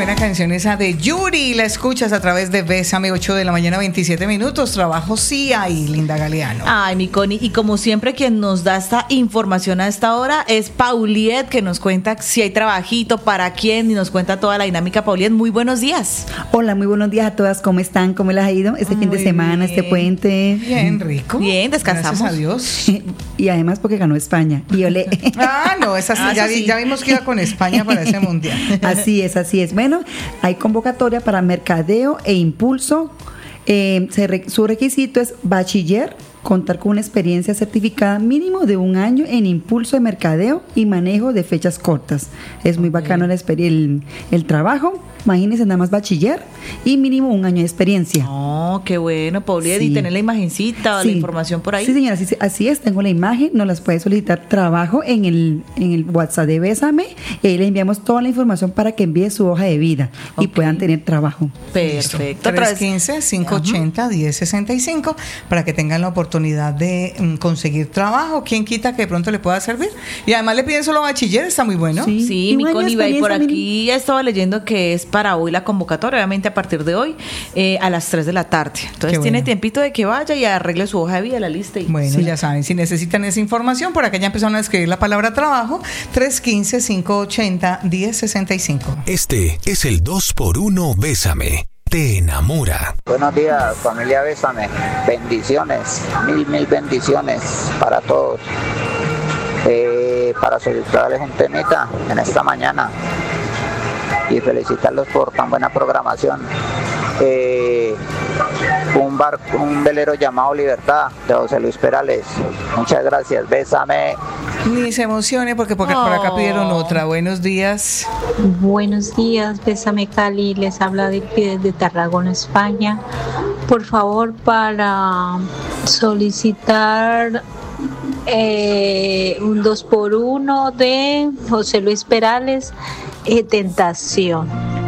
buena canción esa de Yuri. La escuchas a través de Bésame, 8 de la mañana, 27 minutos. Trabajo sí hay, Linda Galeano. Ay, mi Connie. Y como siempre, quien nos da esta información a esta hora es Pauliet, que nos cuenta si hay trabajito, para quién, y nos cuenta toda la dinámica. Pauliet, muy buenos días. Hola, muy buenos días a todas. ¿Cómo están? ¿Cómo les ha ido este fin de semana, este puente? Bien, rico. Bien, descansamos. Gracias a Dios. Y además porque ganó España. Y yo le... No, esa sí, ya vimos que iba con España para ese mundial. Así es, así es. Bueno, hay convocatoria para mercadeo e impulso. Su requisito es bachiller, contar con una experiencia certificada mínimo de 1 año en impulso de mercadeo y manejo de fechas cortas. Es muy bacano el trabajo. Imagínense, nada más bachiller y mínimo 1 año de experiencia. Oh, qué bueno, Pauliet. Sí. Y tener la imagencita, la información por ahí. Sí, señora, así es. Tengo la imagen. Nos las puede solicitar trabajo en el WhatsApp de Bésame. Y ahí le enviamos toda la información para que envíe su hoja de vida y puedan tener trabajo. Perfecto. 315-580-1065 para que tengan la oportunidad de conseguir trabajo. ¿Quién quita que de pronto le pueda servir? Y además le piden solo bachiller, está muy bueno. Sí, mi Connie, y por aquí estaba leyendo que es para hoy la convocatoria, obviamente a partir de hoy, a las 3 de la tarde. Entonces tiene tiempito de que vaya y arregle su hoja de vida, la lista. Bueno, ya saben, si necesitan esa información, por acá ya empezaron a escribir la palabra trabajo, 315-580-1065. Este es el 2x1 Bésame. Te enamora. Buenos días, familia Bésame. Bendiciones, mil bendiciones para todos. Para solicitarles un temita en esta mañana y felicitarlos por tan buena programación. Un velero llamado Libertad, de José Luis Perales. Muchas gracias, Bésame. Ni se emocione porque por acá pidieron otra. Buenos días. Buenos días, Bésame Cali, les habla de Pides de Tarragona, España. Por favor, para solicitar un 2x1 de José Luis Perales, Tentación.